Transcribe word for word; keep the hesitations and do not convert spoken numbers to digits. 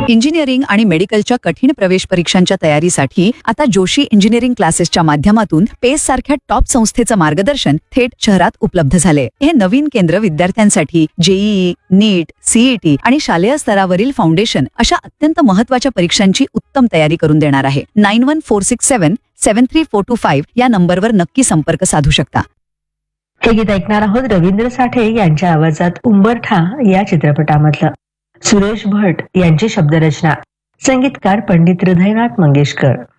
Engineering आणि मेडिकलच्या कठीण प्रवेश परीक्षांच्या तयारीसाठी आता जोशी इंजिनिअरिंग क्लासेसच्या माध्यमातून पेस सारख्या टॉप संस्थेचं मार्गदर्शन थेट शहरात उपलब्ध झाले. हे नवीन केंद्र विद्यार्थ्यांसाठी जेईई, नीट, सीईटी आणि शालेय स्तरावरील फाउंडेशन अशा अत्यंत महत्वाच्या परीक्षांची उत्तम तयारी करून देणार आहे. Nine one four six seven seven three four to five या नंबरवर नक्की संपर्क साधू शकता. हे गीत ऐकणार आहोत रवींद्र साठे यांच्या आवाजात उंबरठा या चित्रपटामधलं. सुरेश भट यांची शब्दरचना, संगीतकार पंडित हृदयनाथ मंगेशकर.